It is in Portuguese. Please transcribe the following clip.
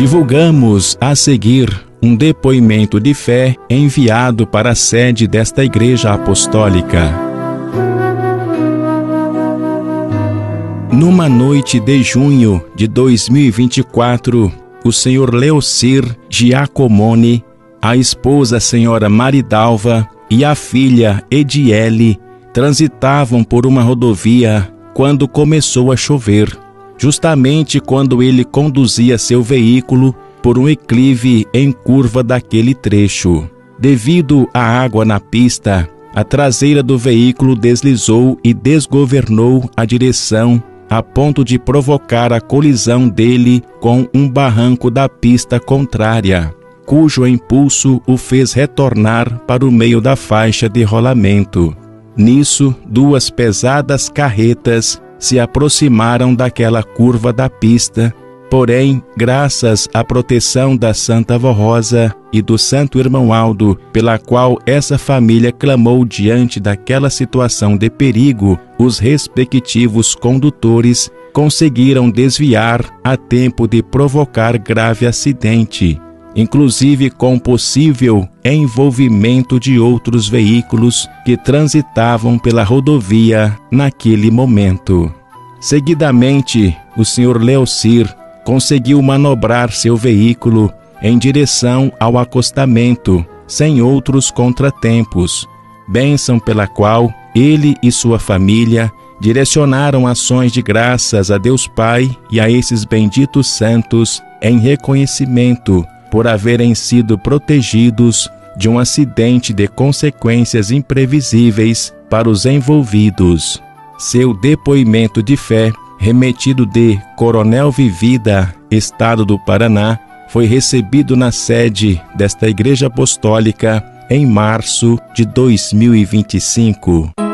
Divulgamos a seguir um depoimento de fé enviado para a sede desta Igreja Apostólica. Numa noite de junho de 2024, o senhor Leocir Giacomoni, a esposa a senhora Maridalva e a filha Ediele transitavam por uma rodovia quando começou a chover, justamente quando ele conduzia seu veículo por um declive em curva daquele trecho. Devido à água na pista, a traseira do veículo deslizou e desgovernou a direção a ponto de provocar a colisão dele com um barranco da pista contrária, cujo impulso o fez retornar para o meio da faixa de rolamento. Nisso, duas pesadas carretas se aproximaram daquela curva da pista, porém, graças à proteção da Santa Vó Rosa e do Santo Irmão Aldo, pela qual essa família clamou diante daquela situação de perigo, os respectivos condutores conseguiram desviar a tempo de provocar grave acidente, inclusive com possível envolvimento de outros veículos que transitavam pela rodovia naquele momento. Seguidamente, o senhor Leocir conseguiu manobrar seu veículo em direção ao acostamento, sem outros contratempos, bênção pela qual ele e sua família direcionaram ações de graças a Deus Pai e a esses benditos santos em reconhecimento por haverem sido protegidos de um acidente de consequências imprevisíveis para os envolvidos. Seu depoimento de fé, remetido de Coronel Vivida, Estado do Paraná, foi recebido na sede desta Igreja Apostólica em março de 2025.